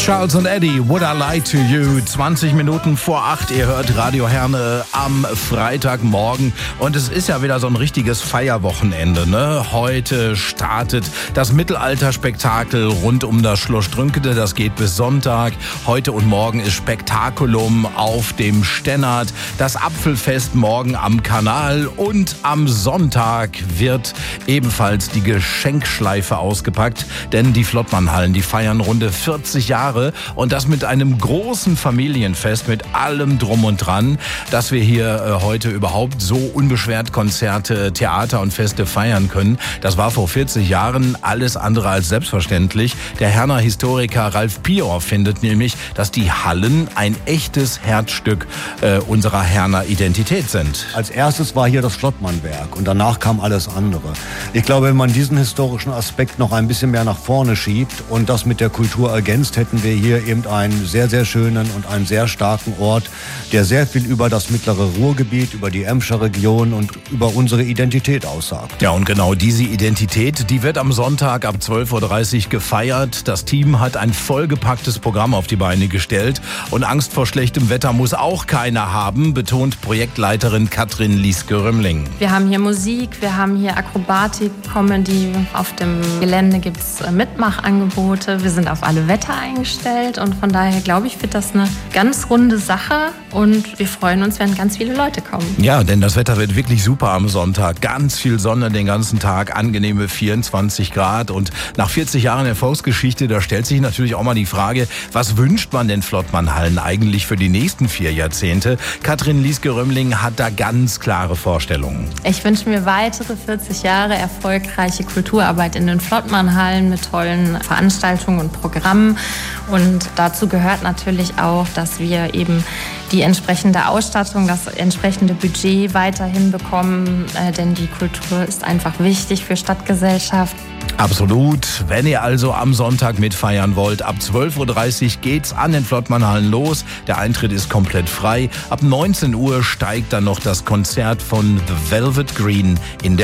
Charles und Eddie, Would I Lie to You? 20 Minuten vor 8, ihr hört Radio Herne am Freitagmorgen. Und es ist ja wieder so ein richtiges Feierwochenende, ne? Heute startet das Mittelalterspektakel rund um das Schloss Strünkede. Das geht bis Sonntag. Heute und morgen ist Spektakulum auf dem Stennert. Das Apfelfest morgen am Kanal. Und am Sonntag wird ebenfalls die Geschenkschleife ausgepackt. Denn die Flottmannhallen, die feiern runde 40 Jahre. Und das mit einem großen Familienfest, mit allem drum und dran, dass wir hier heute überhaupt so unbeschwert Konzerte, Theater und Feste feiern können. Das war vor 40 Jahren alles andere als selbstverständlich. Der Herner Historiker Ralf Pior findet nämlich, dass die Hallen ein echtes Herzstück unserer Herner Identität sind. Als erstes war hier das Flottmannwerk und danach kam alles andere. Ich glaube, wenn man diesen historischen Aspekt noch ein bisschen mehr nach vorne schiebt und das mit der Kultur ergänzt, hätten wir hier eben einen sehr, sehr schönen und einen sehr starken Ort, der sehr viel über das mittlere Ruhrgebiet, über die Emscher Region und über unsere Identität aussagt. Ja, und genau diese Identität, die wird am Sonntag ab 12.30 Uhr gefeiert. Das Team hat ein vollgepacktes Programm auf die Beine gestellt. Und Angst vor schlechtem Wetter muss auch keiner haben, betont Projektleiterin Katrin Lieske-Römmling. Wir haben hier Musik, wir haben hier Akrobatik, Comedy. Auf dem Gelände gibt es Mitmachangebote. Wir sind auf alle Wetter eingestellt. Und von daher, glaube ich, wird das eine ganz runde Sache. Und wir freuen uns, wenn ganz viele Leute kommen. Ja, denn das Wetter wird wirklich super am Sonntag. Ganz viel Sonne den ganzen Tag, angenehme 24 Grad. Und nach 40 Jahren Erfolgsgeschichte, da stellt sich natürlich auch mal die Frage, was wünscht man den Flottmannhallen eigentlich für die nächsten 4 Jahrzehnte? Katrin Lieske-Römmling hat da ganz klare Vorstellungen. Ich wünsche mir weitere 40 Jahre erfolgreiche Kulturarbeit in den Flottmannhallen mit tollen Veranstaltungen und Programmen. Und dazu gehört natürlich auch, dass wir eben die entsprechende Ausstattung, das entsprechende Budget weiterhin bekommen, denn die Kultur ist einfach wichtig für Stadtgesellschaft. Absolut. Wenn ihr also am Sonntag mitfeiern wollt, ab 12.30 Uhr geht's an den Flottmannhallen los. Der Eintritt ist komplett frei. Ab 19 Uhr steigt dann noch das Konzert von The Velvet Green in der